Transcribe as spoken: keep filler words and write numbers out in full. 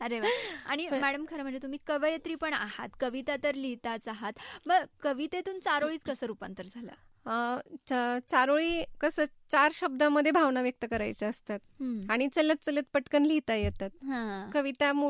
अरे वा. आणि मॅडम खरं म्हणजे तुम्ही कवयित्री पण आहात, कविता तर लिहिताच आहात. मग कवितेतून चारोळीत कसं रूपांतर झालं? अ, चा- चारोळी कसं चार शब्दामध्ये भावना व्यक्त करायच्या असतात हम्म. आणि चलत चलत पटकन लिहिता येतात. हा. कविता